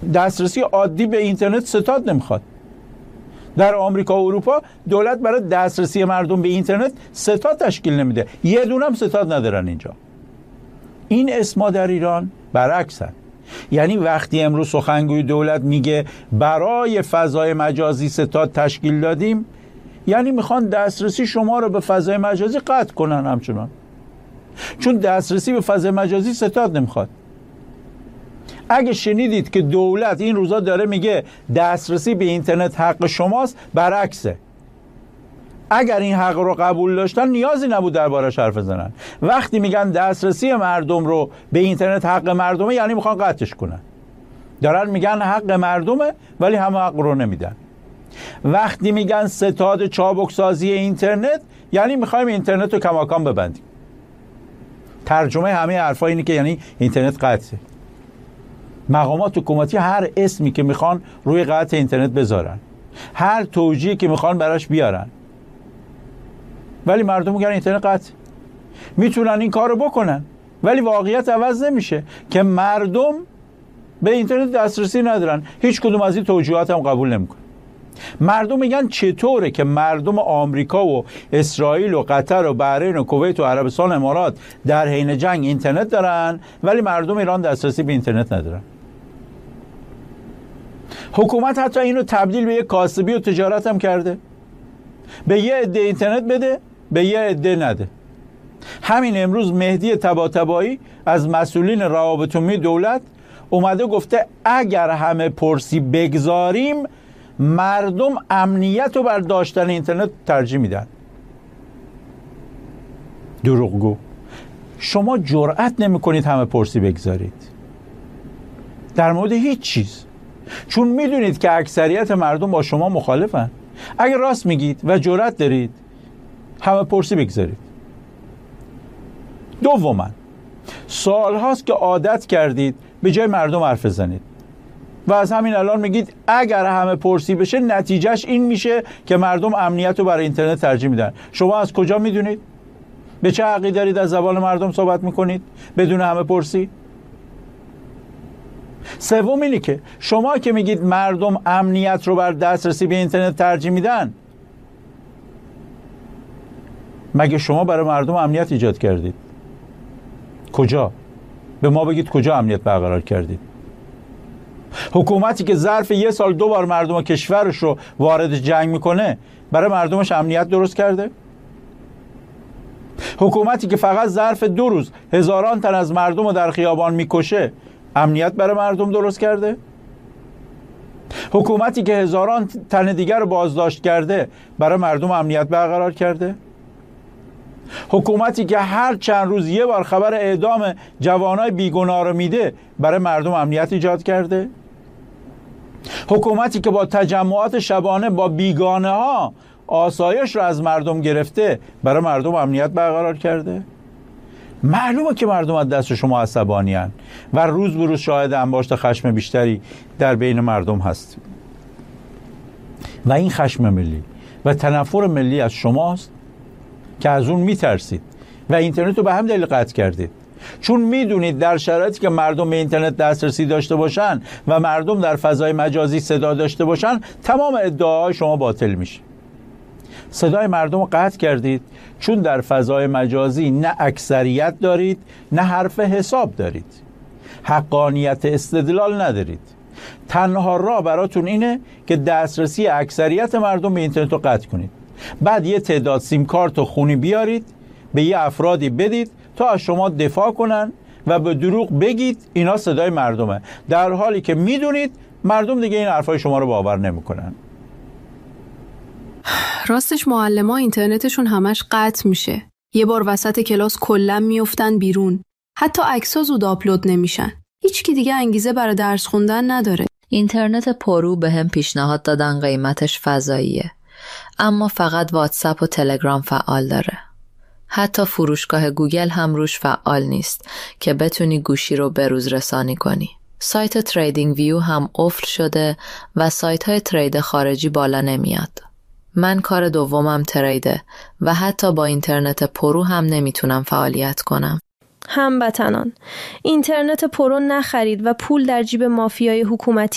دسترسی عادی به اینترنت ستاد نمیخواد. در آمریکا و اروپا دولت برای دسترسی مردم به اینترنت ستاد تشکیل نمیده، یه دونه هم ستاد ندارن اینجا. این اسما در ایران برعکسن. یعنی وقتی امروز سخنگوی دولت میگه برای فضای مجازی ستاد تشکیل دادیم، یعنی میخوان دسترسی شما رو به فضای مجازی قطع کنن همچنان، چون دسترسی به فضای مجازی ستاد نمیخواد. اگه شنیدید که دولت این روزا داره میگه دسترسی به اینترنت حق شماست، برعکسه. اگر این حق رو قبول داشتن نیازی نبود دربارش حرف بزنن. وقتی میگن دسترسی مردم رو به اینترنت حق مردمه، یعنی میخوان قطعش کنن. دارن میگن حق مردمه ولی همه حق رو نمیدن. وقتی میگن ستاد چابک سازی اینترنت، یعنی میخوایم اینترنت رو کماکان ببندیم. ترجمه همه حرفا اینه که یعنی اینترنت قطعه. مقامات حکومتی هر اسمی که میخوان روی قطع اینترنت بذارن، هر توجیهی که میخوان براش بیارن، ولی مردم میگن اینترنت قطع. میتونن این کارو بکنن ولی واقعیت عوض نمیشه که مردم به اینترنت دسترسی ندارن. هیچ کدوم از این توجیهات هم قبول نمیکنن. مردم میگن چطوره که مردم آمریکا و اسرائیل و قطر و بحرین و کویت و عربستان و امارات در حین جنگ اینترنت دارن ولی مردم ایران دسترسی به اینترنت ندارن. حکومت حتی اینو تبدیل به یک کاسبی و تجارت هم کرده. به یه عده اینترنت بده، به یه عده نده. همین امروز مهدی طباطبایی از مسئولین روابط عمومی دولت اومده گفته اگر همه پرسی بگذاریم، مردم امنیت رو بر داشتن اینترنت ترجیح میدن. دروغگو. شما جرأت نمی کنید همه پرسی بگذارید در مورد هیچ چیز، چون میدونید که اکثریت مردم با شما مخالفن. اگر راست میگید و جرأت دارید، همه پرسی بگذارید. دوما، سال هاست که عادت کردید به جای مردم حرف بزنید و از همین الان میگید اگر همه پرسی بشه نتیجهش این میشه که مردم امنیت رو برای اینترنت ترجیح میدن. شما از کجا میدونید؟ به چه حقی دارید از زبان مردم صحبت میکنید بدون همه پرسی؟ سوم اینه که شما که میگید مردم امنیت رو بر دسترسی به اینترنت ترجیح میدن، مگه شما برای مردم امنیت ایجاد کردید؟ کجا؟ به ما بگید کجا امنیت برقرار کردید؟ حکومتی که ظرف یه سال 2 بار مردم کشورش رو وارد جنگ میکنه، برای مردمش امنیت درست کرده؟ حکومتی که فقط ظرف 2 روز هزاران تن از مردم رو در خیابان میکشه، امنیت برای مردم درست کرده؟ حکومتی که هزاران تن دیگر رو بازداشت کرده، برای مردم امنیت برقرار کرده؟ حکومتی که هر چند روز یه بار خبر اعدام جوانای بیگناه رو میده، برای مردم امنیت ایجاد کرده؟ حکومتی که با تجمعات شبانه با بیگانه ها آسایش رو از مردم گرفته، برای مردم امنیت برقرار کرده؟ معلومه که مردم از دست شما عصبانی هستند و روز به روز شاهد انباشت خشم بیشتری در بین مردم هست و این خشم ملی و تنفر ملی از شماست که از اون میترسید و اینترنت رو به هم دلیل قطع کردید، چون میدونید در شرایطی که مردم به اینترنت دسترسی داشته باشن و مردم در فضای مجازی صدا داشته باشن، تمام ادعاهای شما باطل میشه. صدای مردم رو قطع کردید چون در فضای مجازی نه اکثریت دارید نه حرف حساب دارید، حقانیت استدلال ندارید. تنها راه براتون اینه که دسترسی اکثریت مردم به اینترنت رو قطع کنید، بعد یه تعداد سیم کارت و خونی بیارید به یه افرادی بدید تا از شما دفاع کنن و به دروغ بگید اینا صدای مردمه، در حالی که میدونید مردم دیگه این حرفای شما رو باور نمیکنن. راستش معلم‌ها اینترنتشون همش قطع میشه. یه بار وسط کلاس کلاً میافتن بیرون. حتی عکس‌ها زود آپلود نمیشن. هیچکی دیگه انگیزه برای درس خوندن نداره. اینترنت پرو بهم پیشنهاد دادن قیمتش فضاییه. اما فقط واتساپ و تلگرام فعال داره. حتی فروشگاه گوگل هم روش فعال نیست که بتونی گوشی رو بروز رسانی کنی. سایت تریدینگ ویو هم افل شده و سایت‌های ترید خارجی بالا نمیاد. من کار دومم تریده و حتی با اینترنت پرو هم نمیتونم فعالیت کنم. هموطنان، اینترنت پرو نخرید و پول در جیب مافیای حکومتی